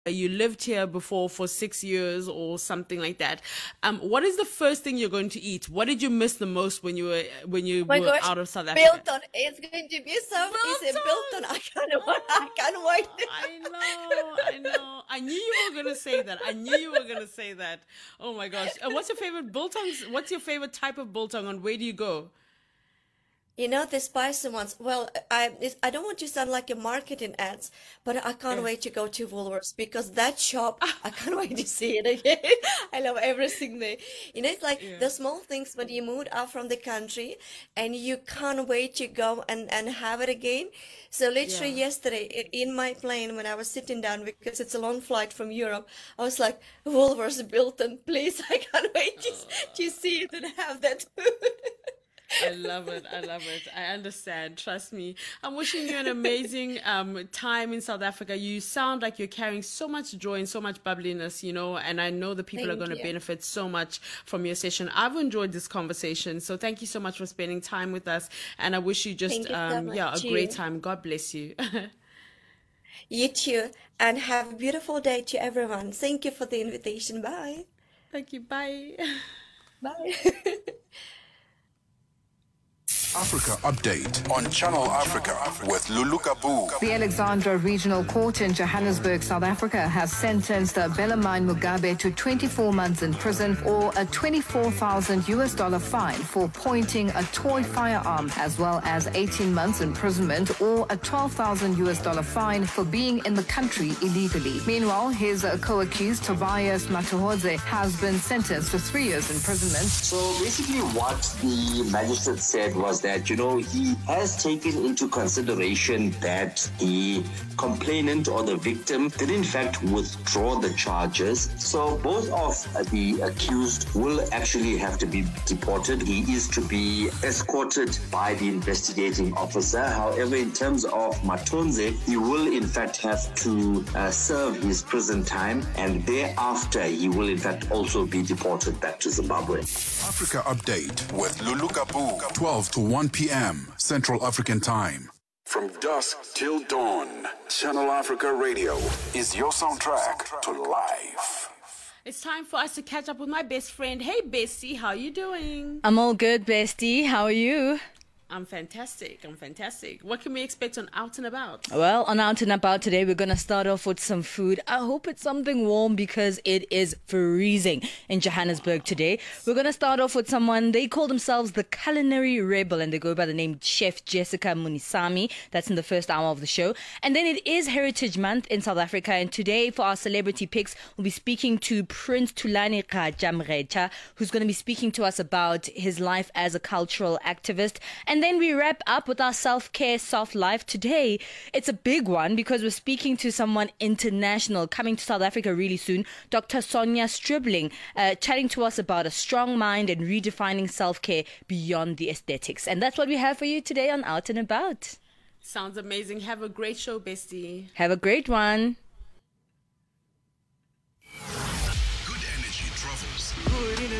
You lived here before for 6 years or something like that. What is the first thing you're going to eat? What did you miss the most when you were My gosh, out of South Africa? Bilton. It's going to be so easy. Bilton. I can't wait. I know. I knew you were gonna say that. Oh my gosh! And what's your favorite biltong? What's your favorite type of biltong? And where do you go? You know, the spicy ones. Well, I don't want to sound like a marketing ads, but I can't Yeah. wait to go to Woolworths because that shop, I can't wait to see it again. I love everything there. You know, it's like Yeah. the small things when you moved out from the country and you can't wait to go and have it again. So literally Yeah. yesterday in my plane when I was sitting down because it's a long flight from Europe, I was like, Woolworths Bilton, please, I can't wait to see it and have that food. I love it. I understand. Trust me. I'm wishing you an amazing time in South Africa. You sound like you're carrying so much joy and so much bubbliness, and I know the people are Thank going to you. benefit so much from your session. I've enjoyed this conversation. So thank you so much for spending time with us. And I wish you just, Thank you so yeah, much a great too. time. God bless you. You too, and have a beautiful day to everyone. Thank you for the invitation. Bye. Thank you. Bye. Bye. Africa Update on Channel Africa with Lulu Kabu. The Alexandra Regional Court in Johannesburg, South Africa, has sentenced Bellarmine Mugabe to 24 months in prison or a $24,000 fine for pointing a toy firearm, as well as 18 months imprisonment or a $12,000 fine for being in the country illegally. Meanwhile, his co-accused Tobias Matuhodze has been sentenced to 3 years imprisonment. So basically what the magistrate said was that, he has taken into consideration that the complainant or the victim did in fact withdraw the charges. So both of the accused will actually have to be deported. He is to be escorted by the investigating officer. However, in terms of Matonze, he will in fact have to serve his prison time, and thereafter he will in fact also be deported back to Zimbabwe. Africa Update with Lulu Kabu, 12 to 1 p.m. Central African Time. From dusk till dawn, Channel Africa Radio is your soundtrack to life. It's time for us to catch up with my best friend. Hey, Bessie, how you doing? I'm all good, bestie. How are you? I'm fantastic. What can we expect on Out and About? Well, on Out and About today, we're going to start off with some food. I hope it's something warm because it is freezing in Johannesburg today. We're going to start off with someone, they call themselves the Culinary Rebel, and they go by the name Chef Jessica Munisami. That's in the first hour of the show. And then it is Heritage Month in South Africa, and today for our celebrity picks, we'll be speaking to Prince Thulani Kgaja-Mretsha, who's going to be speaking to us about his life as a cultural activist. And then we wrap up with our self-care, soft life. Today, it's a big one because we're speaking to someone international coming to South Africa really soon, Dr. Sonia Stribling, chatting to us about a strong mind and redefining self-care beyond the aesthetics. And that's what we have for you today on Out and About. Sounds amazing. Have a great show, Bestie. Have a great one.